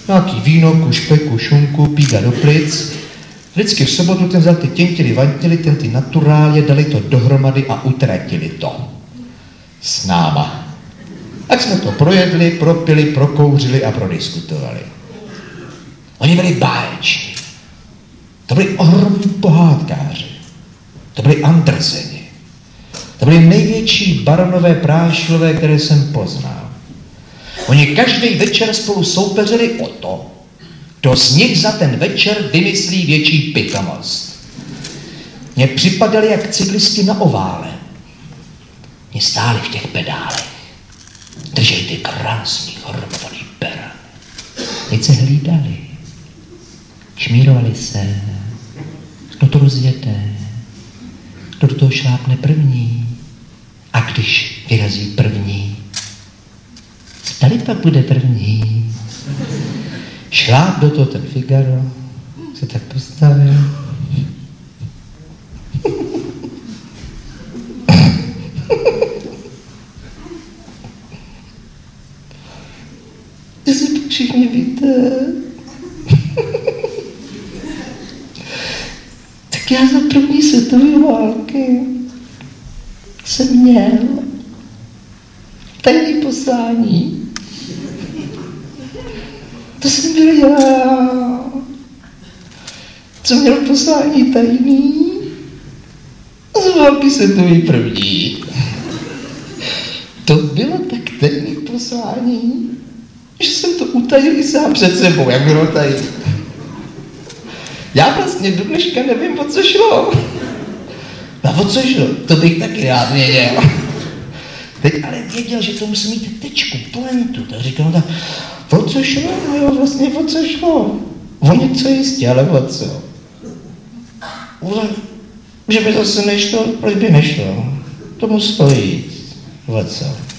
Nějaký víno, kušpeku, šunku, píga do plic. Vždycky v sobotu ten vzal ty těntily, vantily, ten ty naturálně, dali to dohromady a utratili to. S náma. Tak jsme to projedli, propili, prokouřili a prodiskutovali. Oni byli báječní. To byli ohromní pohádkáři. To byli Anderseni. To byli největší baronové Prášilové, které jsem poznal. Oni každý večer spolu soupeřili o to, kdo z nich za ten večer vymyslí větší pitomost. Mně připadali jak cyklisti na ovále. Mě stáli v těch pedálech. Drželi ty krásný hormovaný pera. Teď se hlídali. Šmírovali se. Kdo to rozjede? Kdo do toho šlápne první? A když vyrazí první, zdali pak bude první? Šláp do toho ten Figaro, se tak postavil. Jestli pak všichni víte, tak já za první světové války jsem měl tajný poslání. To jsem byl já, co měl poslání tajný z války světové první. To bylo tak tajný poslání, že jsem to utajil i sám před sebou, jak bylo tajný. Já vlastně do dneška nevím, o co šlo. No o co šlo? To bych taky rád věděl. Teď ale věděl, že to musí mít tečku, pointu. Tak říkal, tak o co šlo? No jo, vlastně o co šlo? O něco jistě, ale o co? Že by zase nešlo, proč by nešlo? To muselo jít. O co?